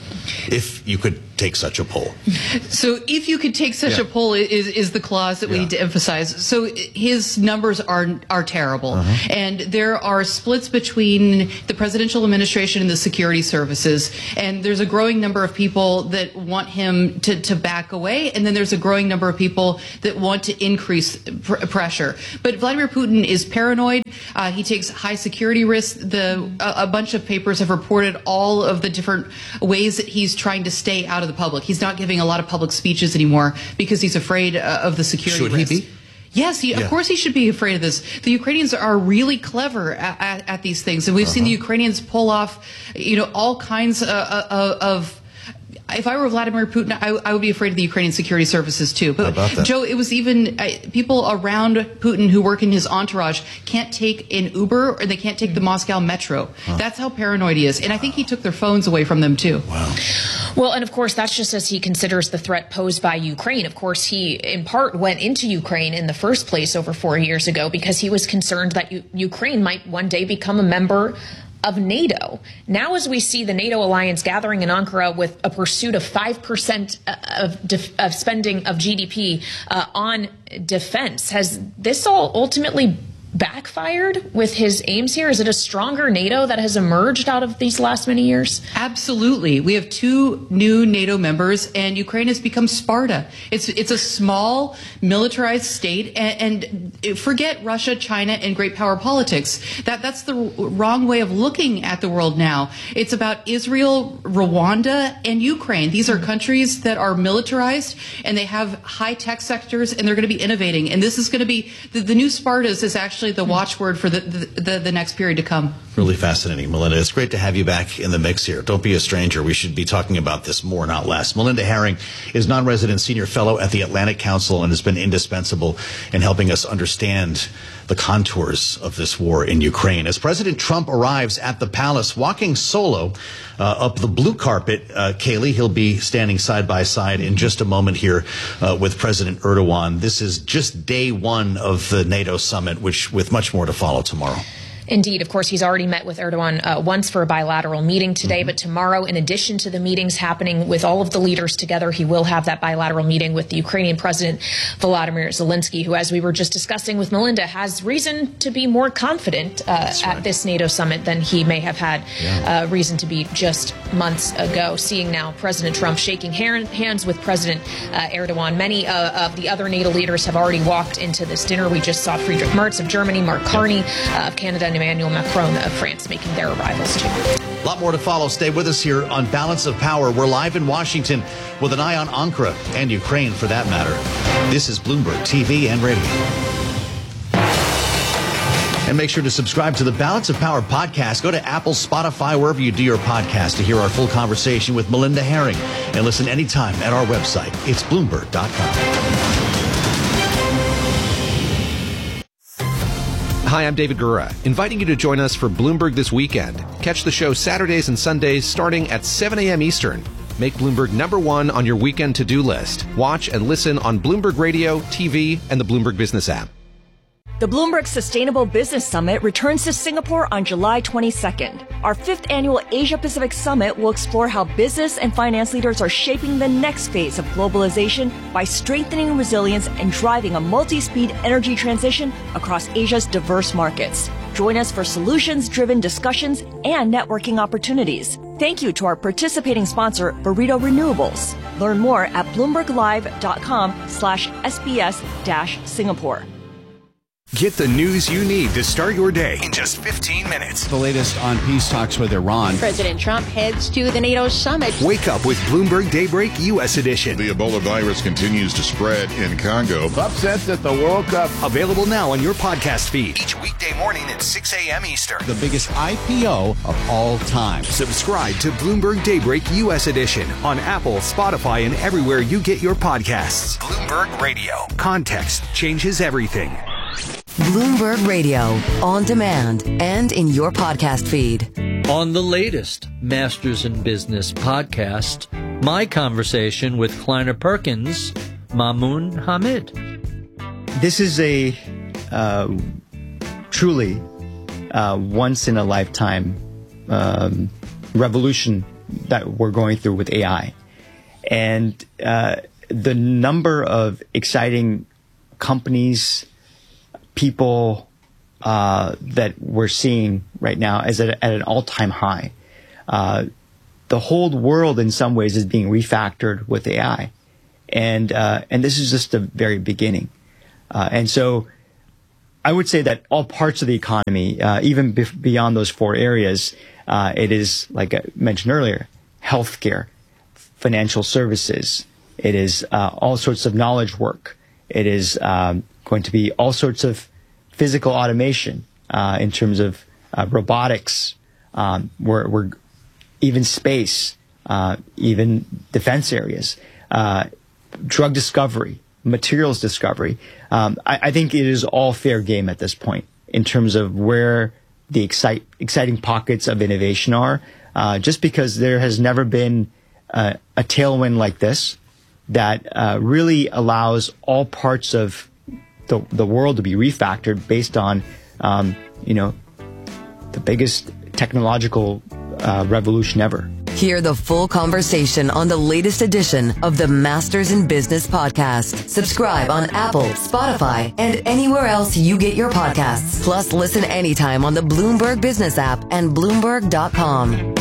If you could take such a poll. So if you could take such a poll is the clause that we need to emphasize. So his numbers are terrible. And there are splits between the presidential administration and the security services. And there's a growing number of people that want him to back away. And then there's a growing number of people that want to increase pressure. But Vladimir Putin is paranoid. He takes high security risks. A bunch of papers have reported all of the different ways that he's trying to stay out of the public. He's not giving a lot of public speeches anymore because he's afraid of the security risk. Should he be? Yes, of course he should be afraid of this. The Ukrainians are really clever at these things, and we've seen the Ukrainians pull off, all kinds of. If I were Vladimir Putin, I would be afraid of the Ukrainian security services too. But Joe, it was even people around Putin who work in his entourage can't take an Uber or they can't take the Moscow metro. That's how paranoid he is. And I think he took their phones away from them too. Wow. Well, and of course, that's just as he considers the threat posed by Ukraine. Of course, he in part went into Ukraine in the first place over 4 years ago because he was concerned that Ukraine might one day become a member of NATO. Now, as we see the NATO alliance gathering in Ankara with a pursuit of 5% of spending of GDP on defense, has this all ultimately backfired with his aims here? Is it a stronger NATO that has emerged out of these last many years? Absolutely. We have 2 new NATO members, and Ukraine has become Sparta. It's a small, militarized state, and forget Russia, China, and great power politics. That's the wrong way of looking at the world now. It's about Israel, Rwanda, and Ukraine. These are countries that are militarized, and they have high-tech sectors, and they're going to be innovating. And this is going to be, the new Spartas is actually the watchword for the next period to come. Really fascinating, Melinda. It's great to have you back in the mix here. Don't be a stranger. We should be talking about this more, not less. Melinda Herring is non-resident senior fellow at the Atlantic Council and has been indispensable in helping us understand the contours of this war in Ukraine. As President Trump arrives at the palace, walking solo up the blue carpet, Kaylee, he'll be standing side by side in just a moment here with President Erdogan. This is just day one of the NATO summit, with much more to follow tomorrow. Indeed. Of course, he's already met with Erdogan once for a bilateral meeting today. But tomorrow, in addition to the meetings happening with all of the leaders together, he will have that bilateral meeting with the Ukrainian President Volodymyr Zelensky, who, as we were just discussing with Melinda, has reason to be more confident at this NATO summit than he may have had reason to be just months ago. Seeing now President Trump shaking hands with President Erdogan. Many of the other NATO leaders have already walked into this dinner. We just saw Friedrich Merz of Germany, Mark Carney of Canada, and Emmanuel Macron of France making their arrivals too. A lot more to follow. Stay with us here on Balance of Power. We're live in Washington with an eye on Ankara and Ukraine for that matter. This is Bloomberg TV and radio. And make sure to subscribe to the Balance of Power podcast. Go to Apple, Spotify, wherever you do your podcast to hear our full conversation with Melinda Herring. And listen anytime at our website. It's Bloomberg.com. Hi, I'm David Gura, inviting you to join us for Bloomberg This Weekend. Catch the show Saturdays and Sundays starting at 7 a.m. Eastern. Make Bloomberg #1 on your weekend to-do list. Watch and listen on Bloomberg Radio, TV, and the Bloomberg Business app. The Bloomberg Sustainable Business Summit returns to Singapore on July 22nd. Our 5th annual Asia-Pacific Summit will explore how business and finance leaders are shaping the next phase of globalization by strengthening resilience and driving a multi-speed energy transition across Asia's diverse markets. Join us for solutions-driven discussions and networking opportunities. Thank you to our participating sponsor, Burrito Renewables. Learn more at bloomberglive.com/SBS-Singapore. Get the news you need to start your day in just 15 minutes. The latest on peace talks with Iran. President Trump heads to the NATO summit. Wake up with Bloomberg Daybreak U.S. edition. The Ebola virus continues to spread in Congo. Upsets at the World Cup. Available now on your podcast feed. Each weekday morning at 6 a.m. Eastern. The biggest IPO of all time. Subscribe to Bloomberg Daybreak U.S. edition on Apple, Spotify, and everywhere you get your podcasts. Bloomberg Radio. Context changes everything. Bloomberg Radio, on demand and in your podcast feed. On the latest Masters in Business podcast, my conversation with Kleiner Perkins, Mamoun Hamid. This is a truly once-in-a-lifetime revolution that we're going through with AI. And the number of exciting companies, people that we're seeing right now is at an all-time high. The whole world, in some ways, is being refactored with AI, and this is just the very beginning. And so, I would say that all parts of the economy, even beyond those four areas, it is, like I mentioned earlier, healthcare, financial services. It is all sorts of knowledge work. It is going to be all sorts of physical automation in terms of robotics, we're even space, even defense areas, drug discovery, materials discovery. I think it is all fair game at this point in terms of where the exciting pockets of innovation are, just because there has never been a tailwind like this that really allows all parts of the world to be refactored based on, the biggest technological revolution ever. Hear the full conversation on the latest edition of the Masters in Business podcast. Subscribe on Apple, Spotify, and anywhere else you get your podcasts. Plus, listen anytime on the Bloomberg Business app and Bloomberg.com.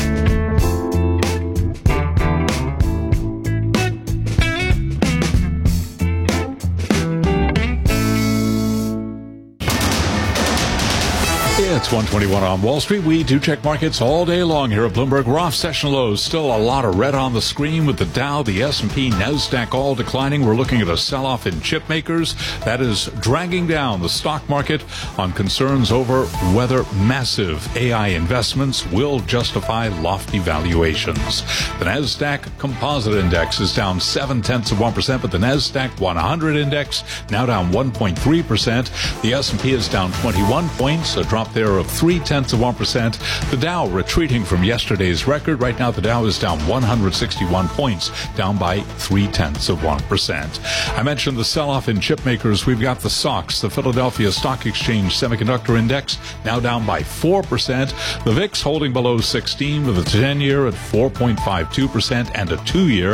It's 121 on Wall Street. We do check markets all day long here at Bloomberg. We're off session lows. Still a lot of red on the screen with the Dow, the S&P, NASDAQ all declining. We're looking at a sell-off in chip makers. That is dragging down the stock market on concerns over whether massive AI investments will justify lofty valuations. The NASDAQ Composite Index is down 0.7%, but the NASDAQ 100 Index now down 1.3%. The S&P is down 21 points, a drop there of 0.3%. The Dow retreating from yesterday's record. Right now, the Dow is down 161 points, down by 0.3%. I mentioned the sell-off in chip makers. We've got the SOX, the Philadelphia Stock Exchange Semiconductor Index, now down by 4%. The VIX holding below 16 with a 10-year at 4.52% and a 2-year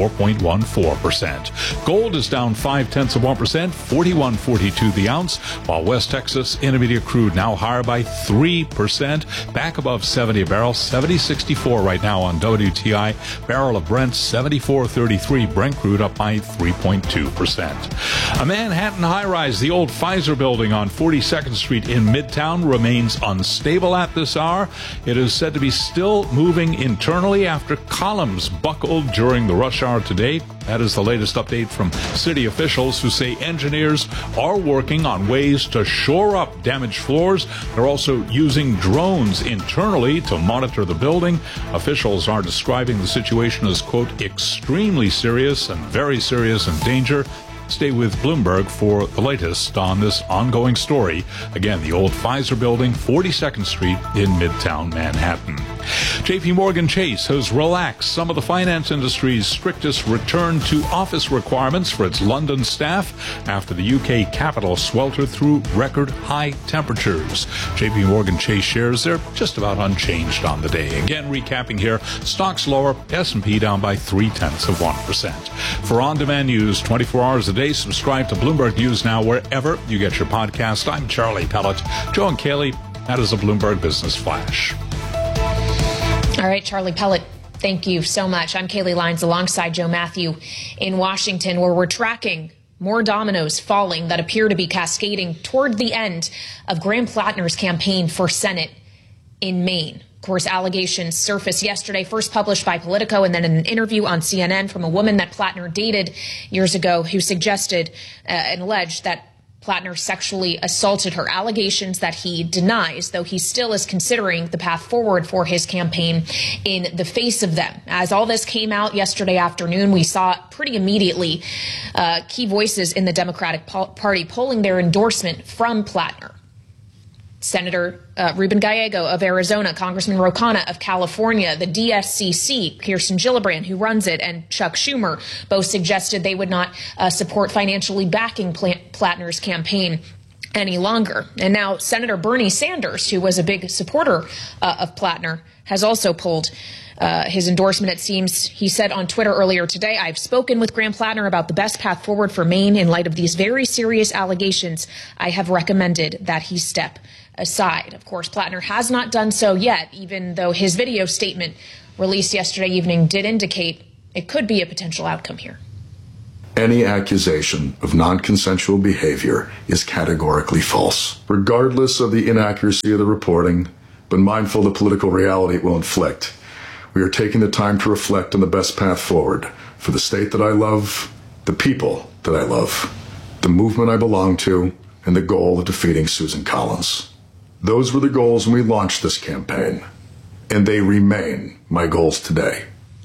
4.14%. Gold is down 0.5%, 41.42 the ounce, while West Texas Intermediate crude now higher by 3%, back above 70 a barrel, 70.64 right now on WTI. Barrel of Brent 74.33. Brent crude up by 3.2%. A Manhattan high-rise, the old Pfizer building on 42nd Street in Midtown, remains unstable at this hour. It is said to be still moving internally after columns buckled during the rush hour today. That is the latest update from city officials who say engineers are working on ways to shore up damaged floors. They're also using drones internally to monitor the building. Officials are describing the situation as, quote, extremely serious and very serious in danger. Stay with Bloomberg for the latest on this ongoing story. Again, the old Pfizer building, 42nd Street in Midtown Manhattan. JP Morgan Chase has relaxed some of the finance industry's strictest return to office requirements for its London staff after the UK capital sweltered through record high temperatures. JP Morgan Chase shares, they're just about unchanged on the day. Again, recapping here, stocks lower, S&P down by 0.3%. For on-demand news 24 hours a day, subscribe to Bloomberg News Now wherever you get your podcast. I'm Charlie Pellet. Joe and Kaylee, that is a Bloomberg Business Flash. All right, Charlie Pellet, thank you so much. I'm Kaylee Lyons alongside Joe Matthew in Washington, where we're tracking more dominoes falling that appear to be cascading toward the end of Graham Plattner's campaign for Senate in Maine. Of course, allegations surfaced yesterday, first published by Politico and then in an interview on CNN from a woman that Plattner dated years ago who suggested and alleged that Plattner sexually assaulted her, allegations that he denies, though he still is considering the path forward for his campaign in the face of them. As all this came out yesterday afternoon, we saw pretty immediately key voices in the Democratic Party polling their endorsement from Plattner. Senator Ruben Gallego of Arizona, Congressman Ro Khanna of California, the DSCC, Kirsten Gillibrand, who runs it, and Chuck Schumer both suggested they would not support financially backing Plattner's campaign any longer. And now Senator Bernie Sanders, who was a big supporter of Plattner, has also pulled his endorsement. It seems he said on Twitter earlier today, "I've spoken with Graham Plattner about the best path forward for Maine. In light of these very serious allegations, I have recommended that he step aside." Of course, Plattner has not done so yet, even though his video statement released yesterday evening did indicate it could be a potential outcome here. Any accusation of non-consensual behavior is categorically false, regardless of the inaccuracy of the reporting, but mindful of the political reality it will inflict. We are taking the time to reflect on the best path forward for the state that I love, the people that I love, the movement I belong to, and the goal of defeating Susan Collins. Those were the goals when we launched this campaign, and they remain my goals today.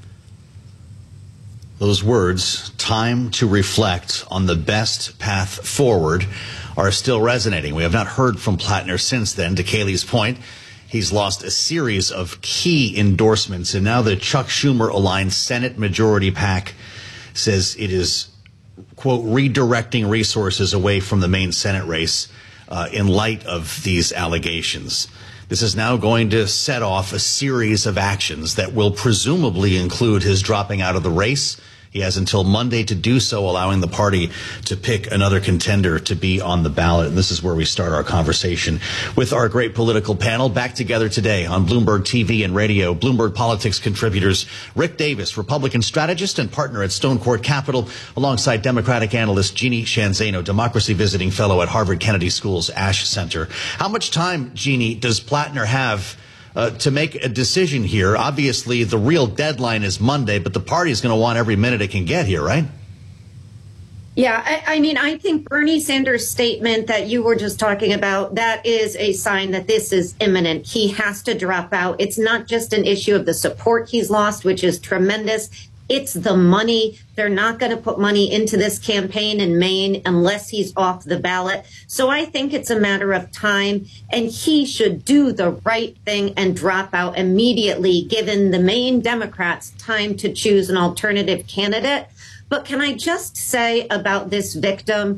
Those words, time to reflect on the best path forward, are still resonating. We have not heard from Plattner since then. To Kaylee's point, he's lost a series of key endorsements, and now the Chuck Schumer-aligned Senate Majority PAC says it is, quote, redirecting resources away from the Maine Senate race in light of these allegations. This is now going to set off a series of actions that will presumably include his dropping out of the race. He has until Monday to do so, allowing the party to pick another contender to be on the ballot. And this is where we start our conversation with our great political panel. Back together today on Bloomberg TV and radio, Bloomberg Politics contributors Rick Davis, Republican strategist and partner at Stone Court Capital, alongside Democratic analyst Jeannie Shanzano, democracy visiting fellow at Harvard Kennedy School's Ash Center. How much time, Jeannie, does Plattner have to make a decision here? Obviously, the real deadline is Monday, but the party is going to want every minute it can get here, right? Yeah, I mean, I think Bernie Sanders' statement that you were just talking about, that is a sign that this is imminent. He has to drop out. It's not just an issue of the support he's lost, which is tremendous. It's the money. They're not going to put money into this campaign in Maine unless he's off the ballot. So I think it's a matter of time, and he should do the right thing and drop out immediately, given the Maine Democrats time to choose an alternative candidate. But can I just say about this victim?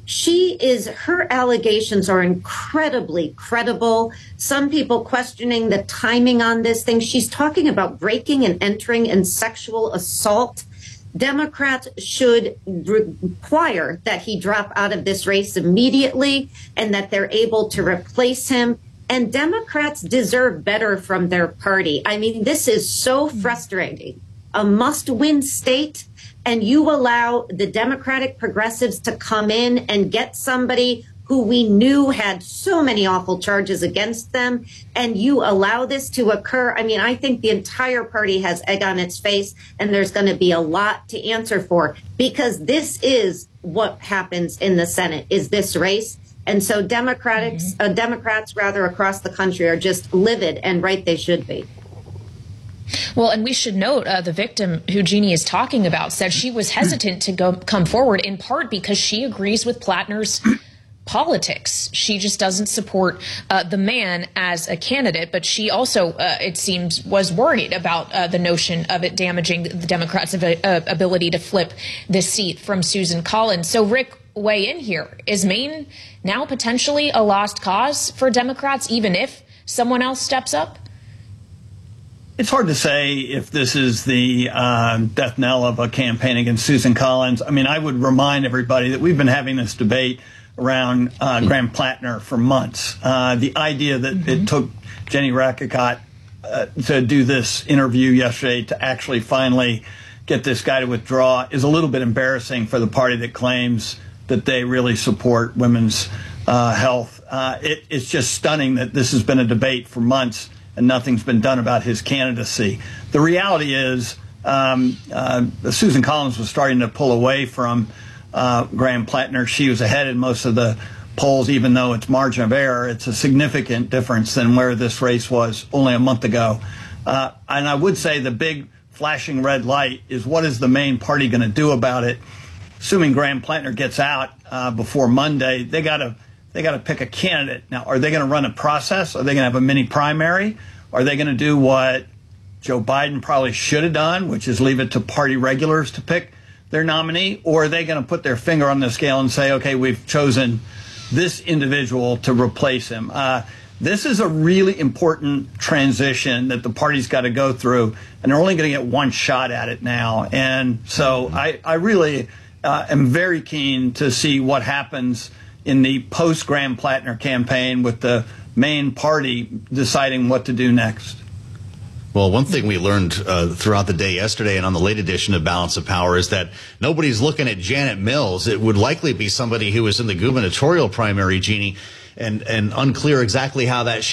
Her allegations are incredibly credible. Some people questioning the timing on this thing. She's talking about breaking and entering and sexual assault. Democrats should require that he drop out of this race immediately and that they're able to replace him. And Democrats deserve better from their party. I mean, this is so frustrating. A must-win state, and you allow the Democratic progressives to come in and get somebody who we knew had so many awful charges against them, and you allow this to occur. I mean, I think the entire party has egg on its face, and there's going to be a lot to answer for, because this is what happens in the Senate, is this race. And so Democrats rather across the country are just livid, and right they should be. Well, and we should note the victim who Jeannie is talking about said she was hesitant to come forward in part because she agrees with Plattner's politics. She just doesn't support the man as a candidate, but she also, it seems, was worried about the notion of it damaging the Democrats' ability to flip this seat from Susan Collins. So, Rick, weigh in here. Is Maine now potentially a lost cause for Democrats, even if someone else steps up? It's hard to say if this is the death knell of a campaign against Susan Collins. I mean, I would remind everybody that we've been having this debate around Graham Plattner for months. The idea that it took Jenny Rackicott to do this interview yesterday to actually finally get this guy to withdraw is a little bit embarrassing for the party that claims that they really support women's health. It's just stunning that this has been a debate for months and nothing's been done about his candidacy. The reality is Susan Collins was starting to pull away from Graham Plattner. She was ahead in most of the polls, even though it's margin of error. It's a significant difference than where this race was only a month ago. And I would say the big flashing red light is, what is the main party going to do about it? Assuming Graham Plattner gets out before Monday, they got to pick a candidate. Now, are they going to run a process? Are they going to have a mini primary? Are they going to do what Joe Biden probably should have done, which is leave it to party regulars to pick their nominee? Or are they going to put their finger on the scale and say, okay, we've chosen this individual to replace him? This is a really important transition that the party's got to go through, and they're only going to get one shot at it now. And so I really am very keen to see what happens in the post-Graham Plattner campaign with the main party deciding what to do next. Well, one thing we learned throughout the day yesterday and on the late edition of Balance of Power is that nobody's looking at Janet Mills. It would likely be somebody who was in the gubernatorial primary, Jeannie, and unclear exactly how that